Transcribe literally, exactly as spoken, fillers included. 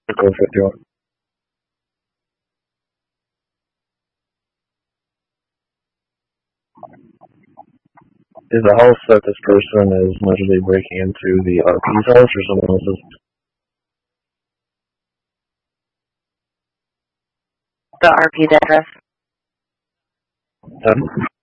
Go fifty-one. Is the house that this person is allegedly breaking into the R P's house or someone else's? The R P's address. Done.